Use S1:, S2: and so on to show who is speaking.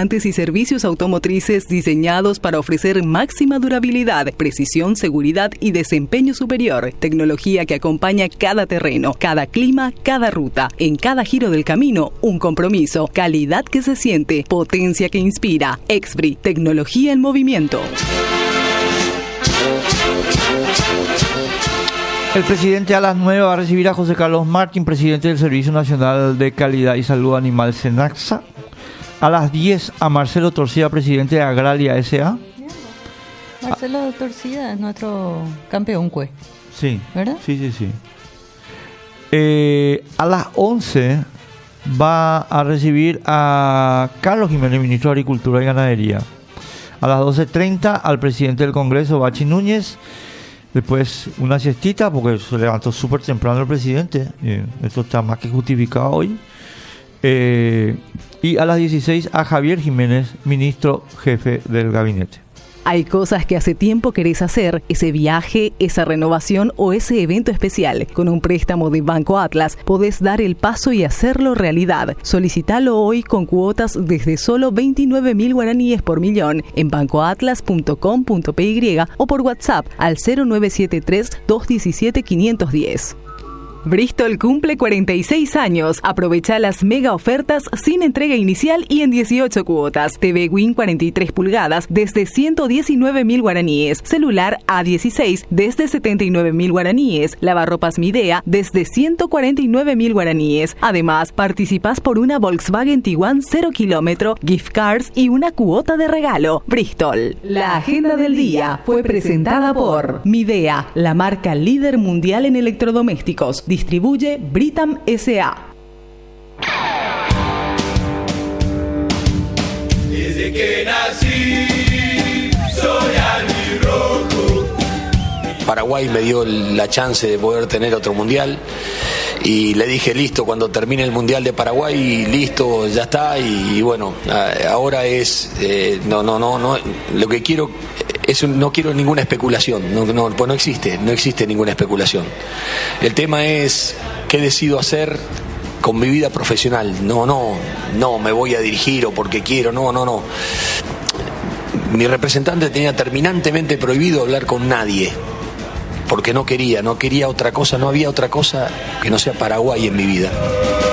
S1: lubricantes y servicios automotrices diseñados para ofrecer máxima durabilidad, precisión, seguridad y desempeño superior. Tecnología que acompaña cada terreno, cada clima, cada ruta. En cada giro del camino, un compromiso. Calidad que se siente, potencia que inspira. Exbri, tecnología en movimiento.
S2: El presidente a las 9 va a recibir a José Carlos Martín, presidente del Servicio Nacional de Calidad y Salud Animal, SENACSA. A las 10 a Marcelo Torcida, presidente de Agralia S.A.
S3: Marcelo Torcida es nuestro campeón,
S2: Sí,
S3: ¿verdad?
S2: Sí. A las 11 va a recibir a Carlos Jiménez, ministro de Agricultura y Ganadería. A las 12:30 al presidente del Congreso, Bachi Núñez. Después una siestita, porque se levantó súper temprano el presidente. Esto está más que justificado hoy. Y a las 16 a Javier Jiménez, ministro jefe del gabinete.
S1: Hay cosas que hace tiempo querés hacer, ese viaje, esa renovación o ese evento especial. Con un préstamo de Banco Atlas podés dar el paso y hacerlo realidad. Solicitalo hoy con cuotas desde solo 29.000 guaraníes por millón en bancoatlas.com.py o por WhatsApp al 0973-217-510. Bristol cumple 46 años. Aprovecha las mega ofertas sin entrega inicial y en 18 cuotas. TV Win 43 pulgadas desde 119.000 guaraníes. Celular A16 desde 79.000 guaraníes. Lavarropas Midea desde 149.000 guaraníes. Además, participás por una Volkswagen Tiguan 0 kilómetro, gift cards y una cuota de regalo. Bristol. La agenda del día fue presentada por Midea, la marca líder mundial en electrodomésticos. Distribuye Britam S.A.
S4: Desde que nací, soy albirrojo.
S5: Paraguay me dio la chance de poder tener otro mundial y le dije listo, cuando termine el mundial de Paraguay, listo, ya está. Y bueno, ahora es no, lo que quiero no quiero ninguna especulación, pues no existe ninguna especulación. El tema es qué decido hacer con mi vida profesional. No me voy a dirigir o porque quiero, no. Mi representante tenía terminantemente prohibido hablar con nadie, porque no quería otra cosa, no había otra cosa que no sea Paraguay en mi vida.